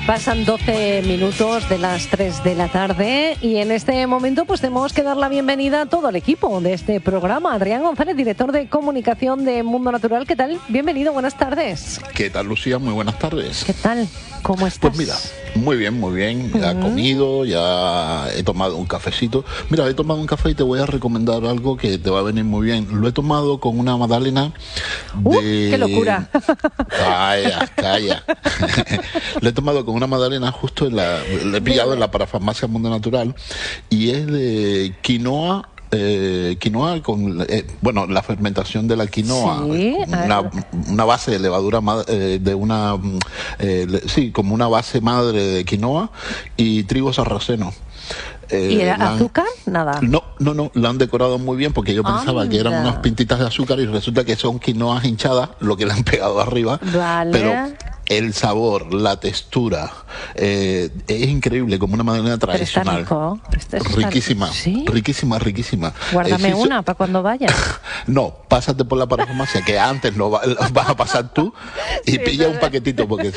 Pasan 12 minutos de las 3 de la tarde y en este momento pues tenemos que dar la bienvenida a todo el equipo de este programa. Adrián González, director de comunicación de Mundo Natural. ¿Qué tal? Bienvenido, buenas tardes. ¿Qué tal, Lucía? Muy buenas tardes. ¿Qué tal? ¿Cómo estás? Pues mira, muy bien, muy bien. Ya he comido, ya he tomado un cafecito. Mira, he tomado un café y te voy a recomendar algo que te va a venir muy bien. Lo he tomado con una magdalena de... ¡Qué locura! Calla. Lo he tomado con una magdalena justo lo he pillado en la parafarmacia Mundo Natural y es de quinoa. Quinoa con la fermentación de la quinoa, sí, una base de levadura como una base madre de quinoa y trigo sarraceno. ¿Y era azúcar? Nada. No, la han decorado muy bien porque yo pensaba que eran unas pintitas de azúcar y resulta que son quinoas hinchadas, lo que le han pegado arriba. Vale. Pero el sabor, la textura, es increíble, como una magdalena tradicional. Pero está rico. Riquísima, ¿sí? riquísima. Guárdame una para cuando vaya. No, pásate por la parafarmacia, que antes lo vas a pasar tú y pilla un paquetito porque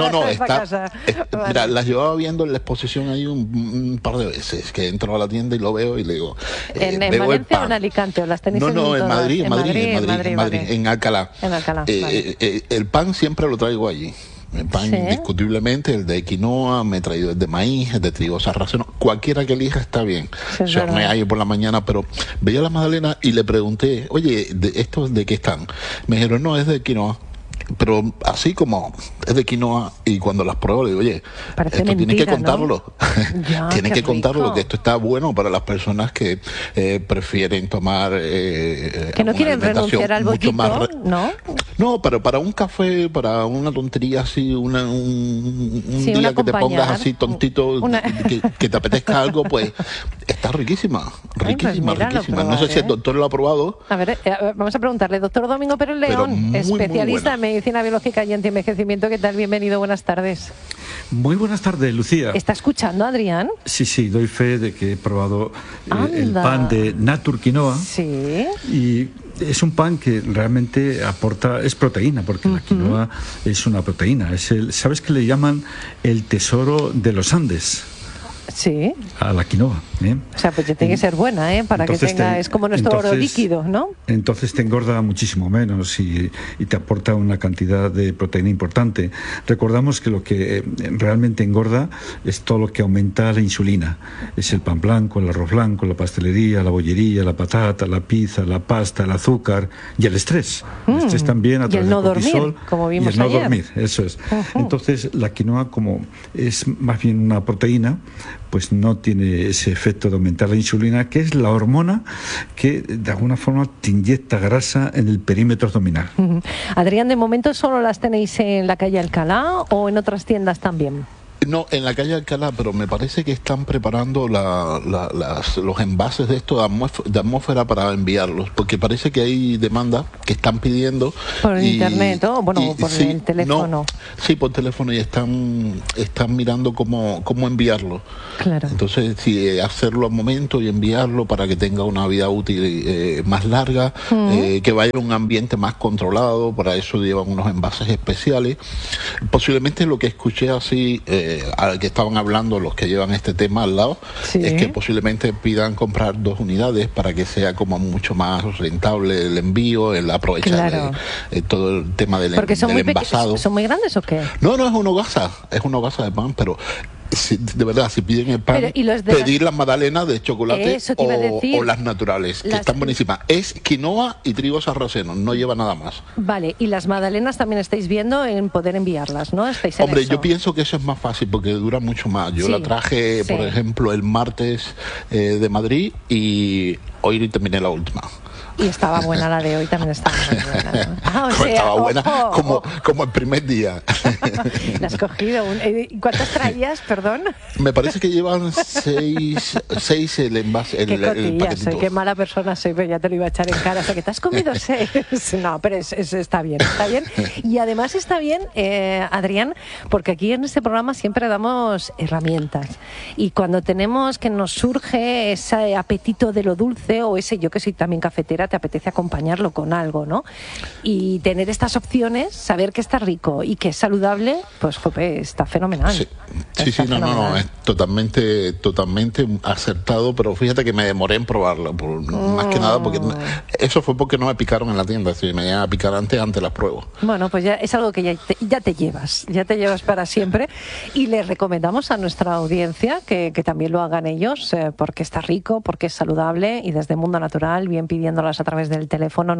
mira, las llevaba viendo en la exposición ahí un par de veces, que entro a la tienda y lo veo y le digo, ¿En Valencia o en Alicante? ¿O las tenéis en Madrid, en Alcalá. En Alcalá, vale. El pan siempre lo traigo allí. El pan, ¿sí? Indiscutiblemente, el de quinoa, me he traído el de maíz, el de trigo sarraceno, cualquiera que elija está bien. Sí, se hornea ahí por la mañana, pero veía la magdalena y le pregunté, oye, ¿estos de qué están? Me dijeron, no, es de quinoa. Pero así como es de quinoa y cuando las pruebo le digo, oye, parece esto mentira, tienes que contarlo. Ya, tienes que contarlo, rico. que esto está bueno para las personas que prefieren tomar que no quieren renunciar al bollito, ¿no? No, pero para un café, para una tontería así, un día que te pongas así tontito, que te apetezca algo, pues está riquísima. Riquísima. No sé si el doctor lo ha probado. A ver, vamos a preguntarle, doctor Domingo Pérez León, especialista en medicina biológica y antienvejecimiento. ¿Qué tal? Bienvenido, buenas tardes. Muy buenas tardes, Lucía. ¿Está escuchando, Adrián? Sí, doy fe de que he probado el pan de Natur Quinoa. Sí. Y es un pan que realmente es proteína, porque la quinoa es una proteína. ¿Sabes que le llaman el tesoro de los Andes? Sí. A la quinoa. O sea, pues ya tiene que ser buena, para que tenga... es como nuestro oro líquido, ¿no? Entonces te engorda muchísimo menos y te aporta una cantidad de proteína importante. Recordamos que lo que realmente engorda es todo lo que aumenta la insulina. Es el pan blanco, el arroz blanco, la pastelería, la bollería, la patata, la pizza, la pasta, el azúcar y el estrés. El estrés también a través del cortisol. Dormir, como vimos y el no ayer. dormir, eso es. Entonces la quinoa, como es más bien una proteína, pues no tiene ese efecto de aumentar la insulina, que es la hormona que de alguna forma te inyecta grasa en el perímetro abdominal. Adrián, de momento solo las tenéis en la calle Alcalá o en otras tiendas también. No, en la calle Alcalá, pero me parece que están preparando los envases de esto de atmósfera para enviarlos, porque parece que hay demanda que están pidiendo. Por internet, ¿no? Bueno, por el teléfono. Sí, por teléfono, y están mirando cómo enviarlo. Claro. Entonces, sí, hacerlo al momento y enviarlo para que tenga una vida útil más larga, que vaya a un ambiente más controlado, para eso llevan unos envases especiales. Posiblemente lo que escuché así... al que estaban hablando los que llevan este tema al lado, es que posiblemente pidan comprar 2 unidades para que sea como mucho más rentable el envío, el aprovechar todo el tema del envasado. ¿Son muy grandes o qué? No, es una hogaza de pan, pero de verdad, si piden el pan, pedir las magdalenas de chocolate o las naturales, que están buenísimas. Es quinoa y trigo sarraceno, no lleva nada más. Vale, y las magdalenas también estáis viendo en poder enviarlas, ¿no? ¿Estáis en Hombre, eso? yo pienso que eso es más fácil porque dura mucho más. Yo la traje, por ejemplo, el martes de Madrid y hoy terminé la última. Y estaba buena la de hoy, también estaba muy buena, ¿no? Estaba buena como el primer día. La has cogido. ¿Cuántas traías, perdón? Me parece que llevan 6 el envase, el paquetito. Qué mala persona soy, pero ya te lo iba a echar en cara. O sea, que te has comido 6. No, pero está bien, está bien. Y además está bien, Adrián, porque aquí en este programa siempre damos herramientas. Y cuando tenemos que nos surge ese apetito de lo dulce, o ese, yo que soy también cafetera, te apetece acompañarlo con algo, ¿no? Y tener estas opciones, saber que está rico y que es saludable, pues está fenomenal. Sí, no, es totalmente acertado, pero fíjate que me demoré en probarlo, más que nada porque eso fue porque no me picaron en la tienda, si me iban a picar antes las pruebo. Bueno, pues ya es algo que ya te llevas para siempre, y les recomendamos a nuestra audiencia que también lo hagan ellos, porque está rico, porque es saludable, y desde Mundo Natural, bien pidiéndolas a través del teléfono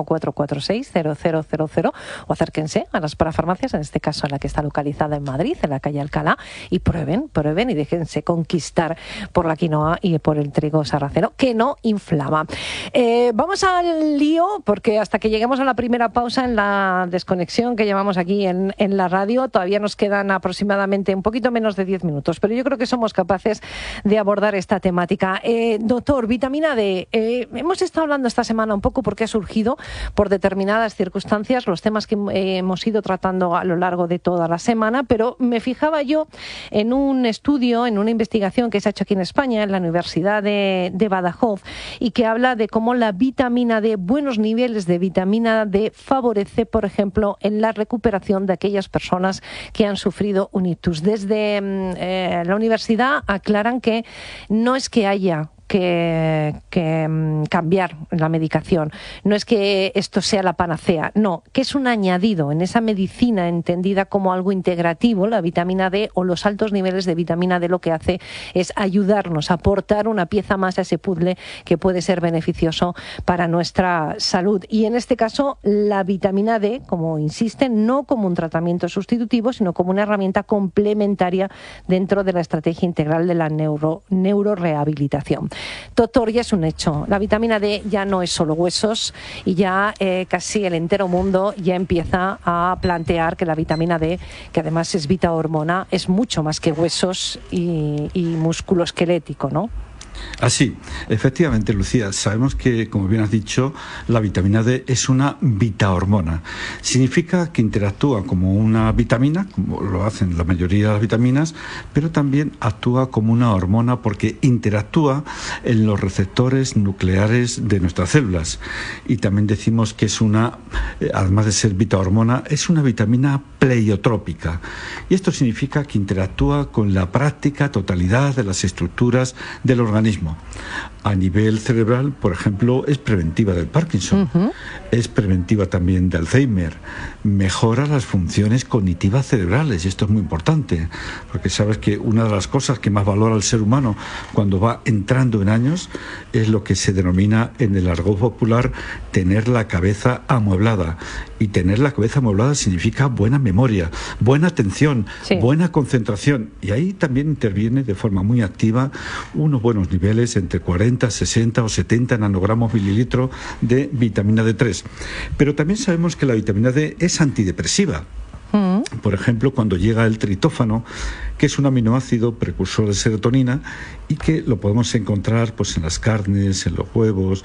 914460000, o acérquense a las parafarmacias, en este caso a la que está localizada en Madrid, en la calle Alcalá, y prueben y déjense conquistar por la quinoa y por el trigo sarraceno, que no inflama. Vamos al lío, porque hasta que lleguemos a la primera pausa en la desconexión que llevamos aquí en la radio, todavía nos quedan aproximadamente un poquito menos de 10 minutos, pero yo creo que somos capaces de abordar esta temática. Doctor, vitamina D, hemos estado hablando esta semana un poco porque ha surgido por determinadas circunstancias los temas que hemos ido tratando a lo largo de toda la semana, pero me fijaba yo en un estudio, en una investigación que se ha hecho aquí en España, en la Universidad de Badajoz, y que habla de cómo la vitamina D, buenos niveles de vitamina D, favorece, por ejemplo, en la recuperación de aquellas personas que han sufrido un ictus. Desde la universidad aclaran que no es que haya que cambiar la medicación, no es que esto sea la panacea, no, que es un añadido en esa medicina entendida como algo integrativo. La vitamina D o los altos niveles de vitamina D lo que hace es ayudarnos a aportar una pieza más a ese puzzle que puede ser beneficioso para nuestra salud. Y en este caso, la vitamina D, como insisten, no como un tratamiento sustitutivo, sino como una herramienta complementaria dentro de la estrategia integral de la neurorehabilitación. Doctor, ya es un hecho. La vitamina D ya no es solo huesos, y ya casi el entero mundo ya empieza a plantear que la vitamina D, que además es vitahormona, es mucho más que huesos y músculo esquelético, ¿no? Así, efectivamente, Lucía, sabemos que, como bien has dicho, la vitamina D es una vitahormona. Significa que interactúa como una vitamina, como lo hacen la mayoría de las vitaminas, pero también actúa como una hormona porque interactúa en los receptores nucleares de nuestras células. Y también decimos que es además de ser vitahormona, es una vitamina pleiotrópica. Y esto significa que interactúa con la práctica totalidad de las estructuras del organismo. A nivel cerebral, por ejemplo, es preventiva del Parkinson, es preventiva también de Alzheimer, mejora las funciones cognitivas cerebrales, y esto es muy importante, porque sabes que una de las cosas que más valora el ser humano cuando va entrando en años es lo que se denomina en el argot popular tener la cabeza amueblada. Y tener la cabeza amueblada significa buena memoria, buena atención, buena concentración. Y ahí también interviene de forma muy activa unos buenos niveles entre 40, 60 o 70 nanogramos mililitro de vitamina D3. Pero también sabemos que la vitamina D es antidepresiva. Por ejemplo, cuando llega el triptófano, que es un aminoácido precursor de serotonina y que lo podemos encontrar pues en las carnes, en los huevos,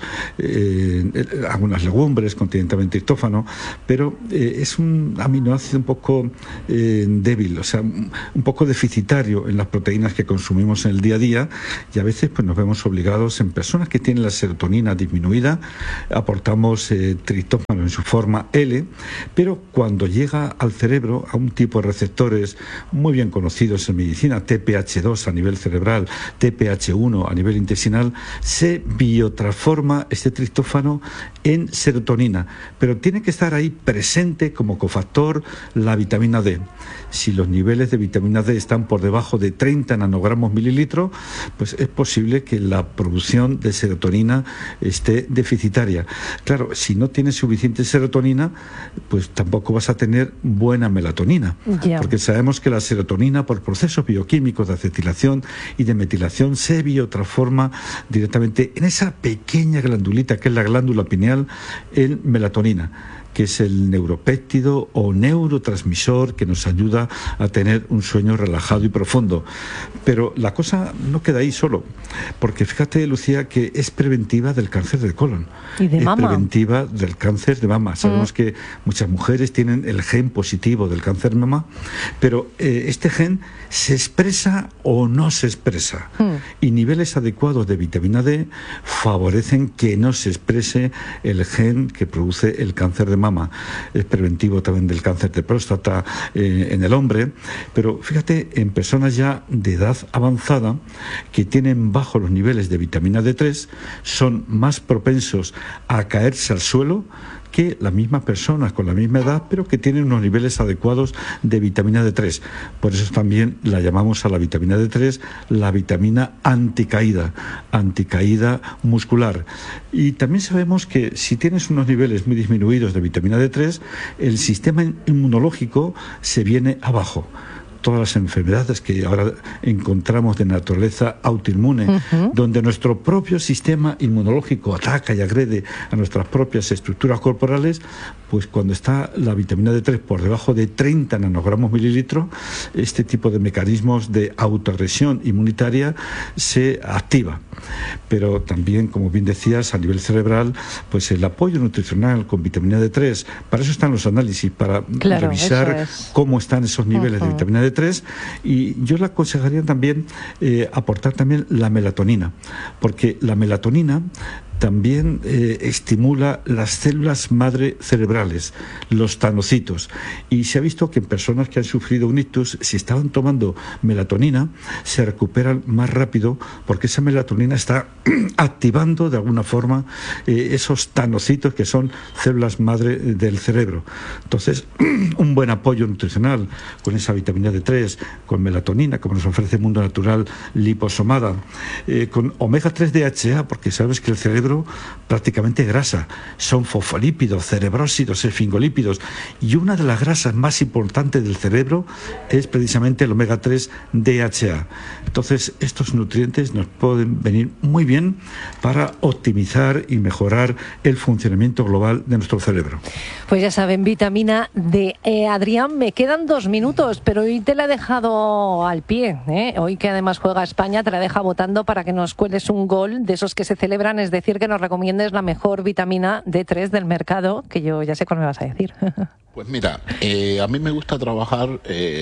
en algunas legumbres contienen también triptófano, pero es un aminoácido un poco débil, o sea, un poco deficitario en las proteínas que consumimos en el día a día, y a veces pues nos vemos obligados, en personas que tienen la serotonina disminuida, aportamos triptófano en su forma L, pero cuando llega al cerebro, a un tipo de receptores muy bien conocidos en medicina, TPH2 a nivel cerebral, TPH1 a nivel intestinal, se biotransforma este triptófano en serotonina, pero tiene que estar ahí presente como cofactor la vitamina D. Si los niveles de vitamina D están por debajo de 30 nanogramos mililitro, pues es posible que la producción de serotonina esté deficitaria. Claro, si no tienes suficiente serotonina, pues tampoco vas a tener buena melatonina, porque sabemos que la serotonina, por procesos bioquímicos de acetilación y de metilación, se biotransforma directamente en esa pequeña glandulita que es la glándula pineal en melatonina. que es el neuropéptido o neurotransmisor que nos ayuda a tener un sueño relajado y profundo. Pero la cosa no queda ahí solo, porque fíjate, Lucía, que es preventiva del cáncer de colon. ¿Y de mama? Es preventiva del cáncer de mama. Sabemos que muchas mujeres tienen el gen positivo del cáncer de mama, pero este gen se expresa o no se expresa. Y niveles adecuados de vitamina D favorecen que no se exprese el gen que produce el cáncer de mama. Es preventivo también del cáncer de próstata en el hombre, pero fíjate, en personas ya de edad avanzada que tienen bajos los niveles de vitamina D3 son más propensos a caerse al suelo que las mismas personas con la misma edad, pero que tienen unos niveles adecuados de vitamina D3. Por eso también la llamamos a la vitamina D3 la vitamina anticaída muscular. Y también sabemos que si tienes unos niveles muy disminuidos de vitamina D3, el sistema inmunológico se viene abajo. Todas las enfermedades que ahora encontramos de naturaleza autoinmune, donde nuestro propio sistema inmunológico ataca y agrede a nuestras propias estructuras corporales, pues cuando está la vitamina D3 por debajo de 30 nanogramos mililitros, este tipo de mecanismos de autoagresión inmunitaria se activa. Pero también, como bien decías, a nivel cerebral, pues el apoyo nutricional con vitamina D3, para eso están los análisis, para revisar cómo están esos niveles de vitamina D3, y yo le aconsejaría también aportar también la melatonina, porque la melatonina también estimula las células madre cerebrales, los tanocitos, y se ha visto que en personas que han sufrido un ictus, si estaban tomando melatonina, se recuperan más rápido, porque esa melatonina está activando de alguna forma esos tanocitos que son células madre del cerebro. Entonces, un buen apoyo nutricional con esa vitamina D3, con melatonina, como nos ofrece Mundo Natural liposomada, con omega 3 DHA, porque sabes que el cerebro prácticamente grasa, son fosfolípidos, cerebrósidos, esfingolípidos, y una de las grasas más importantes del cerebro es precisamente el omega 3 DHA. Entonces, estos nutrientes nos pueden venir muy bien para optimizar y mejorar el funcionamiento global de nuestro cerebro. Pues ya saben, vitamina D. Adrián, me quedan 2 minutos, pero hoy te la he dejado al pie, ¿eh? Hoy que además juega España, te la deja votando para que nos cueles un gol de esos que se celebran, es decir, que nos recomiendes la mejor vitamina D3 del mercado, que yo ya sé cuál me vas a decir. Pues mira, a mí me gusta trabajar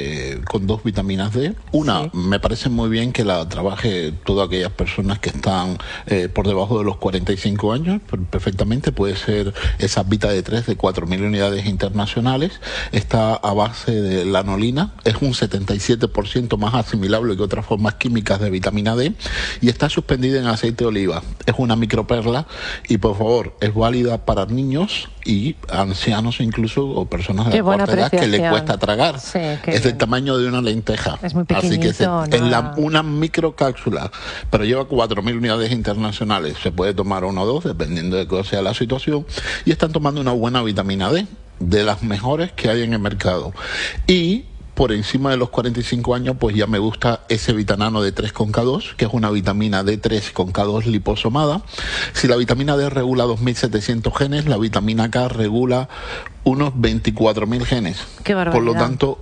con 2 vitaminas D. Una, me parece muy bien que la trabaje todas aquellas personas que están por debajo de los 45 años, perfectamente. Puede ser esa Vita D3 de 4.000 unidades internacionales. Está a base de lanolina, es un 77% más asimilable que otras formas químicas de vitamina D, y está suspendida en aceite de oliva. Es una microperla y, por favor, es válida para niños y ancianos incluso, o personas de corta edad que le cuesta tragar. Sí, es del tamaño de una lenteja. Es muy pequeñito. Así que es una microcápsula, pero lleva 4.000 unidades internacionales. Se puede tomar 1 o 2, dependiendo de cuál sea la situación. Y están tomando una buena vitamina D, de las mejores que hay en el mercado. Y por encima de los 45 años, pues ya me gusta ese Vitanano D3 con K2, que es una vitamina D3 con K2 liposomada. Si la vitamina D regula 2.700 genes, la vitamina K regula unos 24.000 genes. ¡Qué barbaridad! Por lo tanto,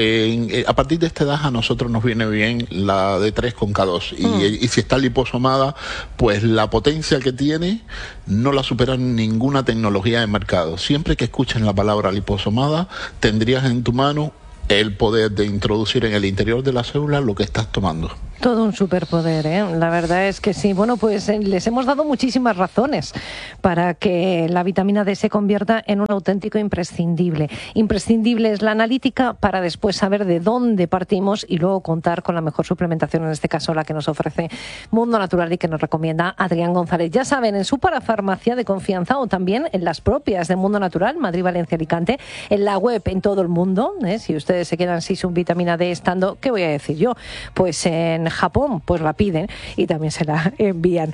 a partir de esta edad a nosotros nos viene bien la D3 con K2 y si está liposomada, pues la potencia que tiene no la supera ninguna tecnología de mercado. Siempre que escuchen la palabra liposomada, tendrías en tu mano el poder de introducir en el interior de la célula lo que estás tomando. Todo un superpoder, ¿eh? La verdad es que sí. Bueno, pues les hemos dado muchísimas razones para que la vitamina D se convierta en un auténtico imprescindible. Imprescindible es la analítica para después saber de dónde partimos y luego contar con la mejor suplementación, en este caso la que nos ofrece Mundo Natural y que nos recomienda Adrián González. Ya saben, en su parafarmacia de confianza o también en las propias de Mundo Natural, Madrid, Valencia, Alicante, en la web en todo el mundo, ¿eh? Si ustedes se quedan sin su vitamina D estando, ¿qué voy a decir yo? Pues en Japón, pues la piden y también se la envían.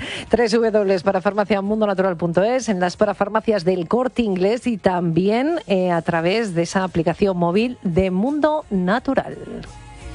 www.parafarmaciamundonatural.es, en las parafarmacias del Corte Inglés y también a través de esa aplicación móvil de Mundo Natural.